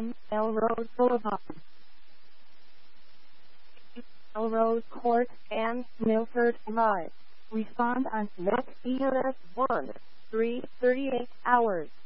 Melrose Boulevard, Melrose Court, and Milford Drive. Respond on next EMS 1, 3:38 hours.